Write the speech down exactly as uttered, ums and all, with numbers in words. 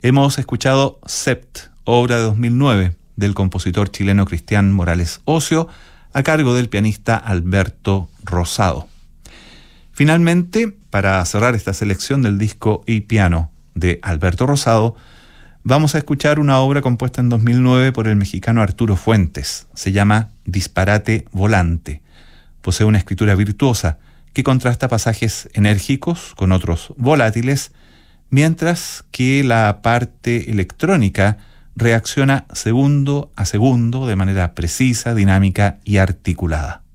Hemos escuchado Sept, obra de dos mil nueve, del compositor chileno Cristián Morales Ocio, a cargo del pianista Alberto Rosado. Finalmente, para cerrar esta selección del disco y piano de Alberto Rosado, vamos a escuchar una obra compuesta en dos mil nueve por el mexicano Arturo Fuentes. Se llama Disparate Volante. Posee una escritura virtuosa que contrasta pasajes enérgicos con otros volátiles, mientras que la parte electrónica reacciona segundo a segundo de manera precisa, dinámica y articulada.